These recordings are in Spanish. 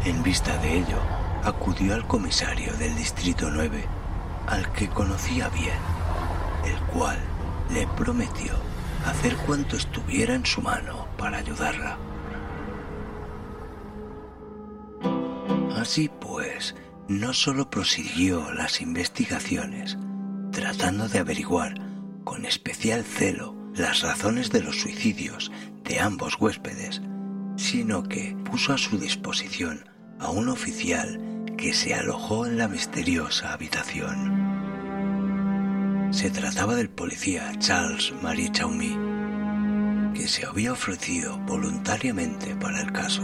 En vista de ello, acudió al comisario del Distrito 9, al que conocía bien, el cual le prometió hacer cuanto estuviera en su mano para ayudarla. Así pues, no solo prosiguió las investigaciones, tratando de averiguar con especial celo las razones de los suicidios de ambos huéspedes, sino que puso a su disposición a un oficial que se alojó en la misteriosa habitación. Se trataba del policía Charles Marie Chaumy, que se había ofrecido voluntariamente para el caso.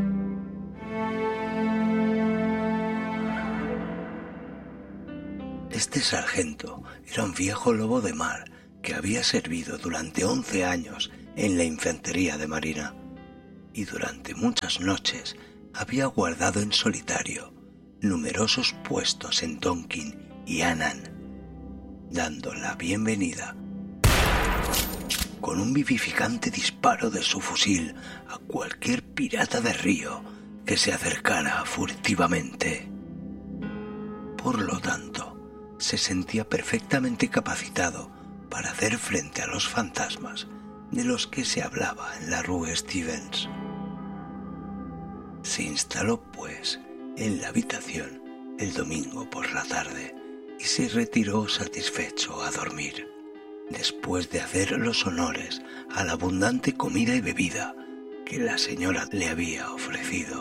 Este sargento era un viejo lobo de mar que había servido durante 11 años en la infantería de marina y durante muchas noches había guardado en solitario numerosos puestos en Tonkin y Annan, dando la bienvenida con un vivificante disparo de su fusil a cualquier pirata de río que se acercara furtivamente. Por lo tanto, se sentía perfectamente capacitado para hacer frente a los fantasmas de los que se hablaba en la Rue Stevens. Se instaló, pues, en la habitación el domingo por la tarde y se retiró satisfecho a dormir, después de hacer los honores a la abundante comida y bebida que la señora le había ofrecido.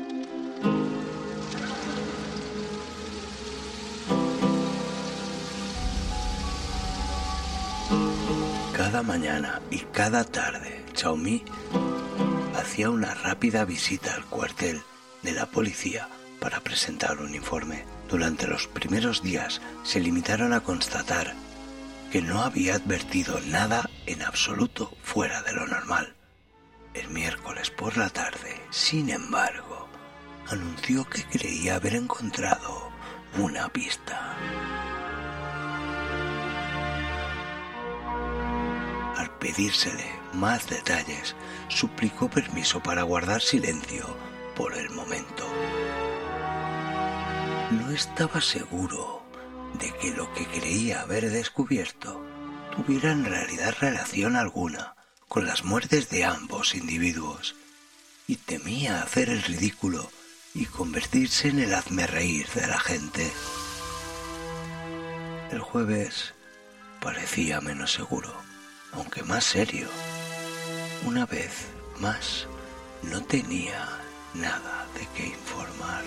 Cada mañana y cada tarde, Chaumy hacía una rápida visita al cuartel de la policía para presentar un informe. Durante los primeros días se limitaron a constatar que no había advertido nada en absoluto fuera de lo normal. El miércoles por la tarde, sin embargo, anunció que creía haber encontrado una pista. Al pedírsele más detalles, suplicó permiso para guardar silencio por el momento. No estaba seguro de que lo que creía haber descubierto tuviera en realidad relación alguna con las muertes de ambos individuos, y temía hacer el ridículo y convertirse en el hazmerreír de la gente. El jueves parecía menos seguro, aunque más serio. Una vez más, no tenía nada de qué informar.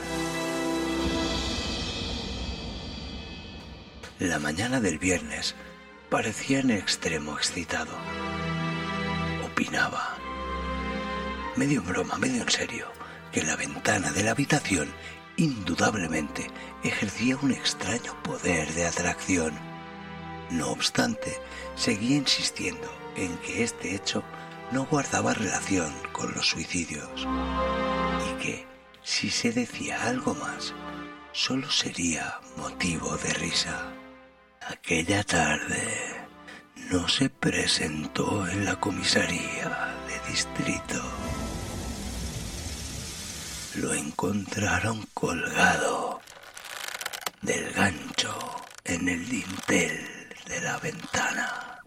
La mañana del viernes parecía en extremo excitado. Opinaba, medio en broma, medio en serio, que la ventana de la habitación indudablemente ejercía un extraño poder de atracción. No obstante, seguía insistiendo en que este hecho no guardaba relación con los suicidios y que, si se decía algo más, solo sería motivo de risa. Aquella tarde no se presentó en la comisaría de distrito. Lo encontraron colgado del gancho en el dintel de la ventana.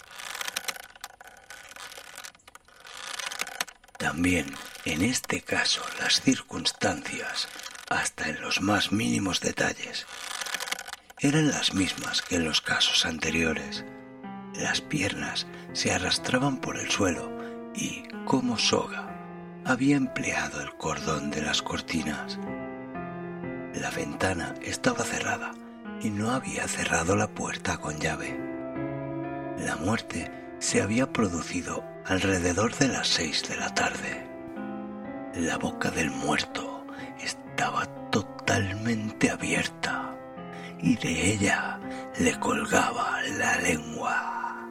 También, en este caso, las circunstancias, hasta en los más mínimos detalles, eran las mismas que en los casos anteriores. Las piernas se arrastraban por el suelo y, como soga, había empleado el cordón de las cortinas. La ventana estaba cerrada y no había cerrado la puerta con llave. La muerte se había producido alrededor de las 6 de la tarde. La boca del muerto estaba totalmente abierta y de ella le colgaba la lengua.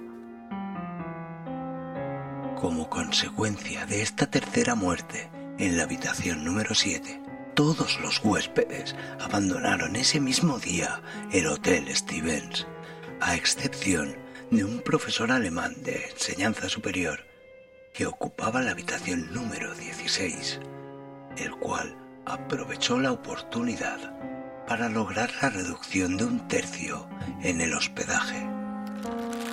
Como consecuencia de esta tercera muerte en la habitación número 7, todos los huéspedes abandonaron ese mismo día el Hotel Stevens, a excepción de un profesor alemán de enseñanza superior que ocupaba la habitación número 16, el cual aprovechó la oportunidad para lograr la reducción de 1/3 en el hospedaje.